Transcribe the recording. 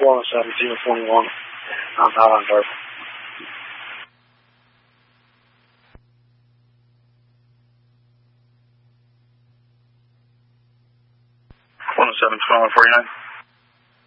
Florida 1721. I'm not on target. 107, 2149.